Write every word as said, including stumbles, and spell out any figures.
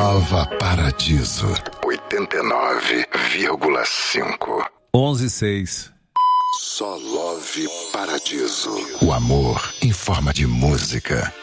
Nova Paradiso, oitenta e nove vírgula cinco. onze e seis. Só Love Paradiso. O amor em forma de música.